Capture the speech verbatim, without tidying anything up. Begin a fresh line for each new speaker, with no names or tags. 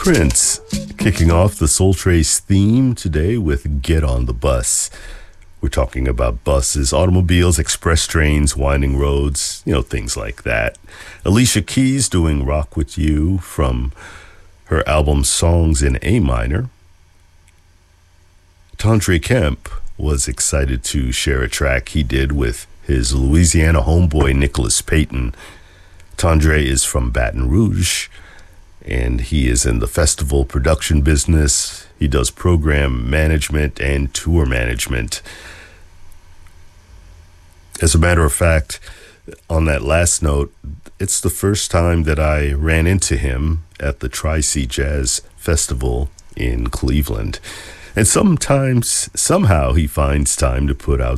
Prince, kicking off the Soul Trace theme today with Get on the Bus. We're talking about buses, automobiles, express trains, winding roads, you know, things like that. Alicia Keys doing Rock With You from her album Songs in A Minor. Tondre Kemp was excited to share a track he did with his Louisiana homeboy Nicholas Payton. Tondre is from Baton Rouge, and he is in the festival production business. He does program management and tour management. As a matter of fact, on that last note, it's the first time that I ran into him at the Tri-C Jazz Festival in Cleveland. And sometimes, somehow, he finds time to put out